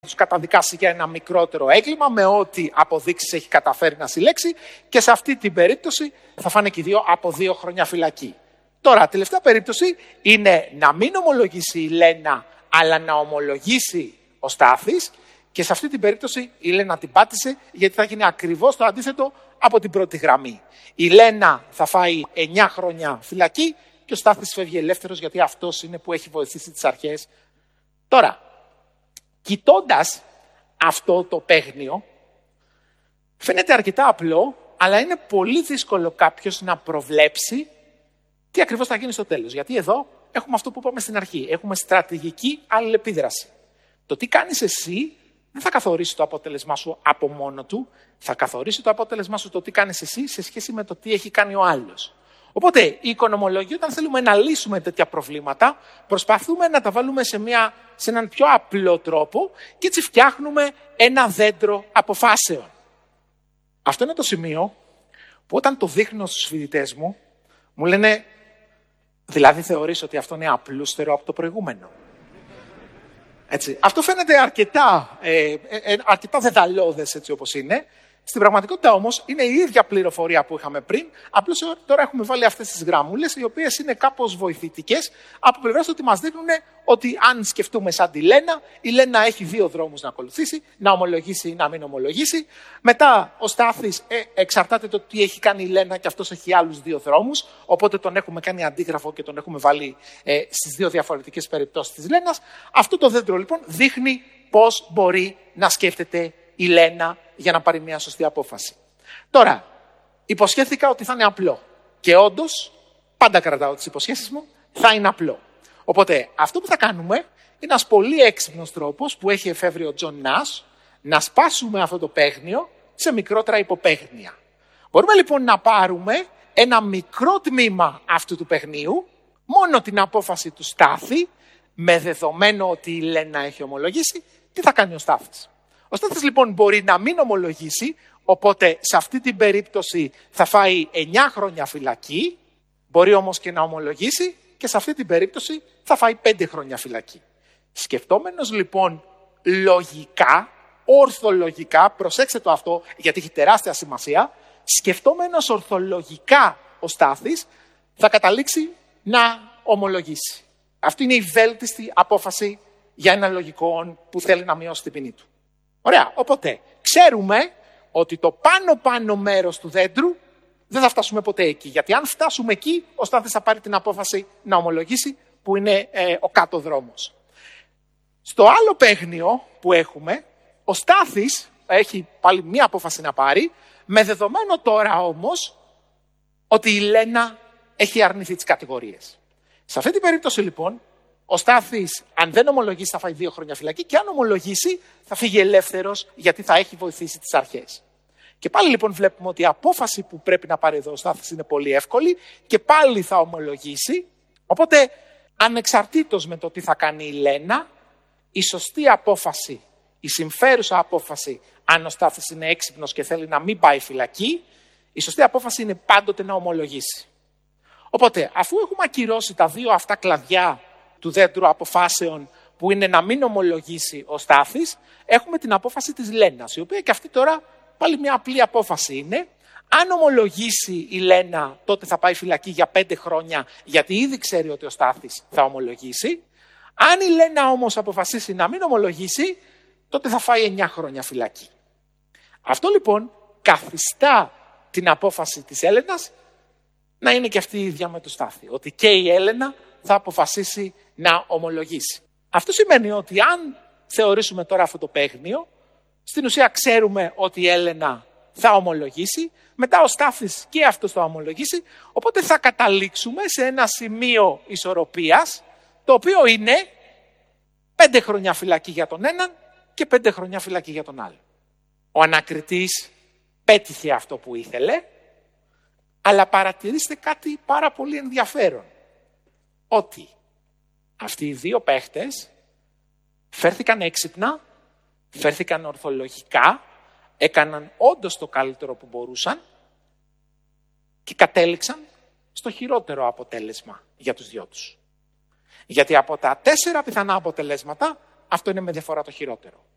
τους καταδικάσει για ένα μικρότερο έγκλημα με ό,τι αποδείξεις έχει καταφέρει να συλλέξει και σε αυτή την περίπτωση θα φάνε και οι δύο από 2 χρόνια φυλακή. Τώρα, τελευταία περίπτωση είναι να μην ομολογήσει η Λένα, αλλά να ομολογήσει ο Στάθης και σε αυτή την περίπτωση η Λένα την πάτησε γιατί θα γίνει ακριβώς το αντίθετο από την πρώτη γραμμή. Η Λένα θα φάει 9 χρόνια φυλακή και ο Στάθης φεύγει ελεύθερος γιατί αυτός είναι που έχει βοηθήσει τις αρχές. Τώρα, κοιτώντας αυτό το παίγνιο, φαίνεται αρκετά απλό, αλλά είναι πολύ δύσκολο κάποιος να προβλέψει τι ακριβώς θα γίνει στο τέλος. Γιατί εδώ έχουμε αυτό που είπαμε στην αρχή. Έχουμε στρατηγική αλληλεπίδραση. Το τι κάνεις εσύ δεν θα καθορίσει το αποτέλεσμά σου από μόνο του. Θα καθορίσει το αποτέλεσμά σου το τι κάνεις εσύ σε σχέση με το τι έχει κάνει ο άλλος. Οπότε η οικονομολόγια, όταν θέλουμε να λύσουμε τέτοια προβλήματα, προσπαθούμε να τα βάλουμε σε έναν πιο απλό τρόπο και έτσι φτιάχνουμε ένα δέντρο αποφάσεων. Αυτό είναι το σημείο που όταν το δείχνω στους φοιτητές μου λένε, δηλαδή θεωρείς ότι αυτό είναι απλούστερο από το προηγούμενο. Έτσι. Αυτό φαίνεται αρκετά δεδαλώδες έτσι όπως είναι. Στην πραγματικότητα όμως είναι η ίδια πληροφορία που είχαμε πριν, απλώς τώρα έχουμε βάλει αυτές τις γραμμούλες, οι οποίες είναι κάπως βοηθητικές από πλευράς του ότι μας δείχνουν ότι αν σκεφτούμε σαν τη Λένα, η Λένα έχει 2 δρόμους να ακολουθήσει, να ομολογήσει ή να μην ομολογήσει. Μετά ο Στάθης εξαρτάται το τι έχει κάνει η Λένα και αυτός έχει άλλους 2 δρόμους, οπότε τον έχουμε κάνει αντίγραφο και τον έχουμε βάλει στις 2 διαφορετικές περιπτώσεις της Λένας. Αυτό το δέντρο λοιπόν δείχνει πώς μπορεί να σκέφτεται η Λένα για να πάρει μια σωστή απόφαση. Τώρα, υποσχέθηκα ότι θα είναι απλό. Και όντως, πάντα κρατάω τις υποσχέσεις μου, θα είναι απλό. Οπότε, αυτό που θα κάνουμε είναι ένας πολύ έξυπνος τρόπος που έχει εφεύρει ο Τζον Νας, να σπάσουμε αυτό το παίγνιο σε μικρότερα υποπαίγνια. Μπορούμε λοιπόν να πάρουμε ένα μικρό τμήμα αυτού του παιχνίου, μόνο την απόφαση του Στάθη, με δεδομένο ότι η Λένα έχει ομολογήσει, τι θα κάνει ο Στάθης. Ο Στάθης λοιπόν μπορεί να μην ομολογήσει, οπότε σε αυτή την περίπτωση θα φάει 9 χρόνια φυλακή, μπορεί όμως και να ομολογήσει και σε αυτή την περίπτωση θα φάει 5 χρόνια φυλακή. Σκεφτόμενος λοιπόν λογικά, ορθολογικά, προσέξτε το αυτό γιατί έχει τεράστια σημασία, σκεφτόμενος ορθολογικά ο Στάθης θα καταλήξει να ομολογήσει. Αυτή είναι η βέλτιστη απόφαση για ένα λογικό που θέλει να μειώσει την ποινή του. Ωραία, οπότε ξέρουμε ότι το πάνω μέρος του δέντρου δεν θα φτάσουμε ποτέ εκεί. Γιατί αν φτάσουμε εκεί, ο Στάθης θα πάρει την απόφαση να ομολογήσει, που είναι ο κάτω δρόμος. Στο άλλο παίγνιο που έχουμε, ο Στάθης έχει πάλι μία απόφαση να πάρει, με δεδομένο τώρα όμως ότι η Λένα έχει αρνηθεί τις κατηγορίες. Σε αυτή την περίπτωση λοιπόν, ο Στάθης, αν δεν ομολογήσει, θα φάει 2 χρόνια φυλακή και αν ομολογήσει, θα φύγει ελεύθερος γιατί θα έχει βοηθήσει τις αρχές. Και πάλι λοιπόν βλέπουμε ότι η απόφαση που πρέπει να πάρει εδώ ο Στάθης είναι πολύ εύκολη και πάλι θα ομολογήσει. Οπότε, ανεξαρτήτως με το τι θα κάνει η Λένα, η σωστή απόφαση, η συμφέρουσα απόφαση, αν ο Στάθης είναι έξυπνος και θέλει να μην πάει φυλακή, η σωστή απόφαση είναι πάντοτε να ομολογήσει. Οπότε, αφού έχουμε ακυρώσει τα 2 αυτά κλαδιά του δέντρου αποφάσεων που είναι να μην ομολογήσει ο Στάθης, έχουμε την απόφαση της Λένας, η οποία και αυτή τώρα πάλι μια απλή απόφαση είναι. Αν ομολογήσει η Λένα, τότε θα πάει φυλακή για 5 χρόνια, γιατί ήδη ξέρει ότι ο Στάθης θα ομολογήσει. Αν η Λένα όμως αποφασίσει να μην ομολογήσει, τότε θα φάει 9 χρόνια φυλακή. Αυτό λοιπόν καθιστά την απόφαση της Έλενας να είναι και αυτή η ίδια με το Στάθη. Ότι και η Έλενα θα αποφασίσει να ομολογήσει. Αυτό σημαίνει ότι αν θεωρήσουμε τώρα αυτό το παίγνιο, στην ουσία ξέρουμε ότι η Έλενα θα ομολογήσει, μετά ο Στάθης και αυτός θα ομολογήσει, οπότε θα καταλήξουμε σε ένα σημείο ισορροπίας, το οποίο είναι 5 χρόνια φυλακή για τον έναν και 5 χρόνια φυλακή για τον άλλο. Ο ανακριτής πέτυχε αυτό που ήθελε, αλλά παρατηρήστε κάτι πάρα πολύ ενδιαφέρον. Ότι αυτοί οι 2 παίχτες φέρθηκαν έξυπνα, φέρθηκαν ορθολογικά, έκαναν όντως το καλύτερο που μπορούσαν και κατέληξαν στο χειρότερο αποτέλεσμα για τους 2 τους. Γιατί από τα 4 πιθανά αποτελέσματα, αυτό είναι με διαφορά το χειρότερο.